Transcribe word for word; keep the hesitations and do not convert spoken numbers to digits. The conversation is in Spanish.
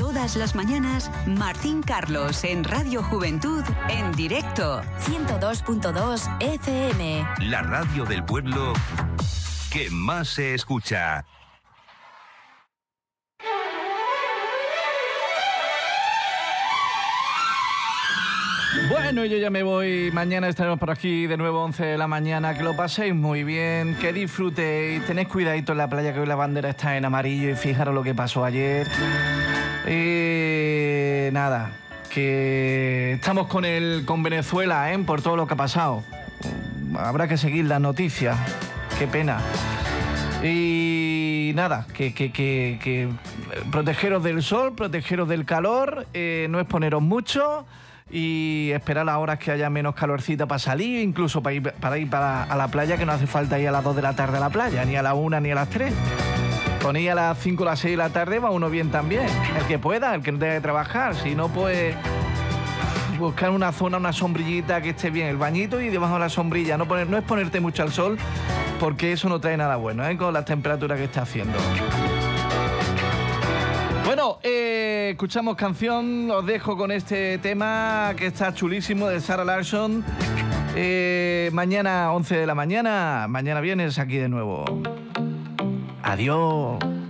Todas las mañanas, Martín Carlos en Radio Juventud en directo. ciento dos punto dos F M. La radio del pueblo que más se escucha. Bueno, yo ya me voy. Mañana estaremos por aquí de nuevo, once de la mañana. Que lo paséis muy bien, que disfrutéis. Tened cuidadito en la playa, que hoy la bandera está en amarillo. Y fijaros lo que pasó ayer. Eh, nada, que estamos con, el, con Venezuela, ¿eh? Por todo lo que ha pasado. Habrá que seguir las noticias. Qué pena. Y nada, que, que, que, que protegeros del sol, protegeros del calor, eh, no exponeros mucho y esperar las horas que haya menos calorcita para salir, incluso para ir, para ir para, a la playa, que no hace falta ir a las dos de la tarde a la playa, ni a la una ni a las tres. Con ir a las cinco o las seis de la tarde va uno bien también, el que pueda, el que no tenga que trabajar, si no pues buscar una zona, una sombrillita que esté bien, el bañito y debajo de la sombrilla, no, poner, no exponerte mucho al sol, porque eso no trae nada bueno, ¿eh? Con las temperaturas que está haciendo. Bueno, eh, escuchamos canción, os dejo con este tema que está chulísimo de Zara Larsson. Eh, mañana once de la mañana, mañana vienes aquí de nuevo. Adiós.